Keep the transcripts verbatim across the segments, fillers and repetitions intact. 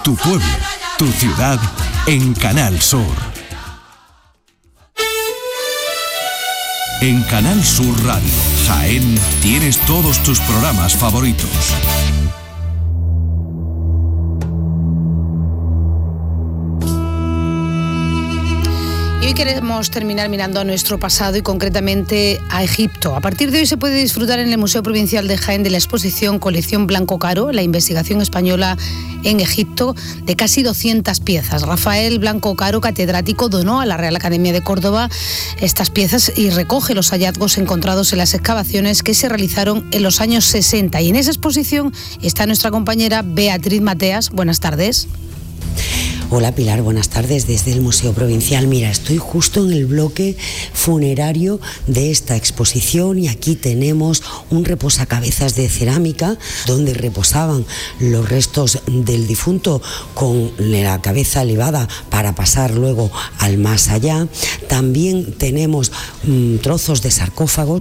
tu pueblo, tu ciudad, en Canal Sur. En Canal Sur Radio, Jaén, tienes todos tus programas favoritos. Y hoy queremos terminar mirando a nuestro pasado y concretamente a Egipto. A partir de hoy se puede disfrutar en el Museo Provincial de Jaén de la exposición Colección Blanco Caro, la investigación española en Egipto, de casi doscientas piezas. Rafael Blanco Caro, catedrático, donó a la Real Academia de Córdoba estas piezas y recoge los hallazgos encontrados en las excavaciones que se realizaron en los años sesenta. Y en esa exposición está nuestra compañera Beatriz Mateas. Buenas tardes. Hola Pilar, buenas tardes desde el Museo Provincial. Mira, estoy justo en el bloque funerario de esta exposición y aquí tenemos un reposacabezas de cerámica donde reposaban los restos del difunto con la cabeza elevada para pasar luego al más allá. También tenemos mmm, trozos de sarcófagos.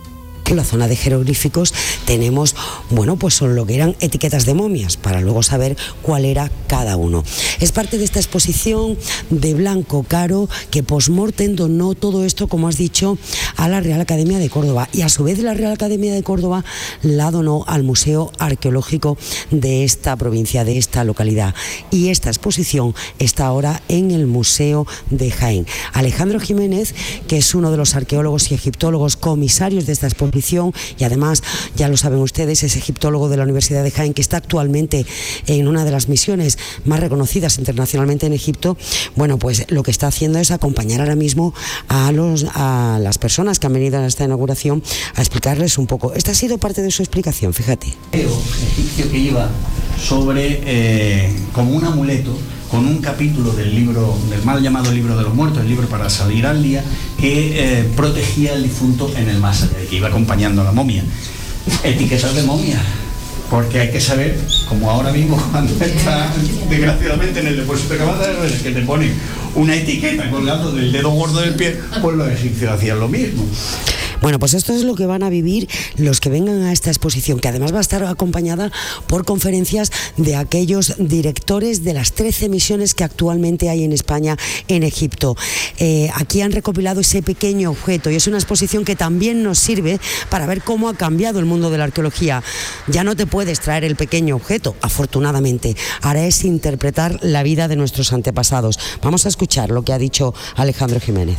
En la zona de jeroglíficos tenemos, bueno, pues son lo que eran etiquetas de momias, para luego saber cuál era cada uno. Es parte de esta exposición de Blanco Caro, que post-mortem donó todo esto, como has dicho, a la Real Academia de Córdoba, y a su vez la Real Academia de Córdoba la donó al Museo Arqueológico de esta provincia, de esta localidad. Y esta exposición está ahora en el Museo de Jaén. Alejandro Jiménez, que es uno de los arqueólogos y egiptólogos comisarios de esta exposición, y además, ya lo saben ustedes, es egiptólogo de la Universidad de Jaén, que está actualmente en una de las misiones más reconocidas internacionalmente en Egipto. Bueno, pues lo que está haciendo es acompañar ahora mismo a, los, a las personas que han venido a esta inauguración a explicarles un poco. Esta ha sido parte de su explicación, fíjate. El egipcio que iba sobre, eh, como un amuleto, con un capítulo del libro, del mal llamado libro de los muertos, el libro para salir al día, que eh, protegía al difunto en el más allá y que iba acompañando a la momia. Etiquetas de momia, porque hay que saber, como ahora mismo cuando está desgraciadamente en el depósito que vas a ver, que te ponen una etiqueta colgando del dedo gordo del pie, pues los egipcios hacían lo mismo. Bueno, pues esto es lo que van a vivir los que vengan a esta exposición, que además va a estar acompañada por conferencias de aquellos directores de las trece misiones que actualmente hay en España, en Egipto. Eh, aquí han recopilado ese pequeño objeto y es una exposición que también nos sirve para ver cómo ha cambiado el mundo de la arqueología. Ya no te puedes traer el pequeño objeto, afortunadamente. Ahora es interpretar la vida de nuestros antepasados. Vamos a escuchar lo que ha dicho Alejandro Jiménez.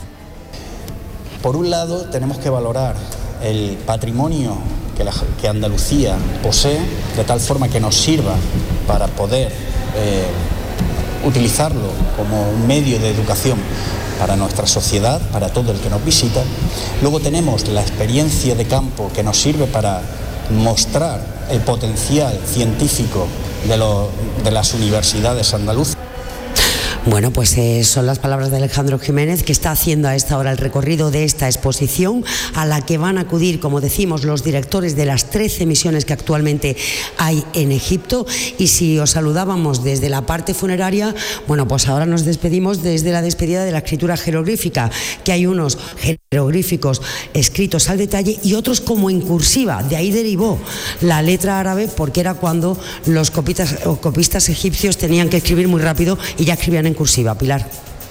Por un lado, tenemos que valorar el patrimonio que, la, que Andalucía posee, de tal forma que nos sirva para poder eh, utilizarlo como un medio de educación para nuestra sociedad, para todo el que nos visita. Luego tenemos la experiencia de campo que nos sirve para mostrar el potencial científico de, lo, de las universidades andaluzas. Bueno, pues eh, son las palabras de Alejandro Jiménez, que está haciendo a esta hora el recorrido de esta exposición, a la que van a acudir, como decimos, los directores de las trece misiones que actualmente hay en Egipto. Y si os saludábamos desde la parte funeraria, bueno, pues ahora nos despedimos desde la despedida de la escritura jeroglífica, que hay unos jeroglíficos escritos al detalle y otros como en cursiva. De ahí derivó la letra árabe, porque era cuando los copistas, o copistas egipcios tenían que escribir muy rápido y ya escribían en cursiva. Pilar.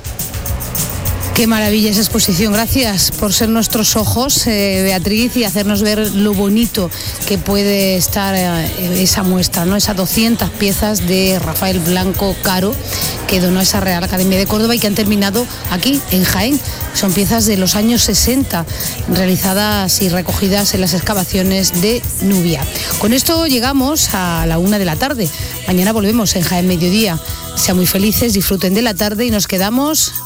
Qué maravilla esa exposición. Gracias por ser nuestros ojos, eh, Beatriz, y hacernos ver lo bonito que puede estar eh, esa muestra, ¿no? Esas doscientas piezas de Rafael Blanco Caro, que donó a esa Real Academia de Córdoba y que han terminado aquí, en Jaén. Son piezas de los años sesenta, realizadas y recogidas en las excavaciones de Nubia. Con esto llegamos a la una de la tarde. Mañana volvemos en Jaén Mediodía. Sean muy felices, disfruten de la tarde y nos quedamos